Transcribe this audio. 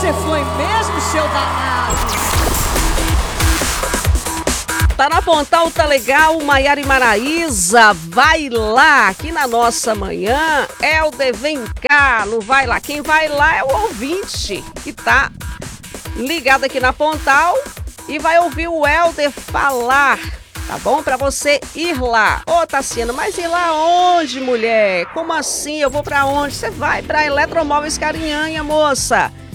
Você foi mesmo, seu danado? Tá na Pontal, tá legal, Maiara e Maraísa, vai lá, aqui na nossa manhã, Helder, vem cá, não vai lá, quem vai lá é o ouvinte, que tá ligado aqui na Pontal e vai ouvir o Helder falar, tá bom? Pra você ir lá. Ô, Tassiana, mas ir lá onde, mulher? Como assim? Eu vou pra onde? Você vai pra Eletromóveis Carinhanha, moça.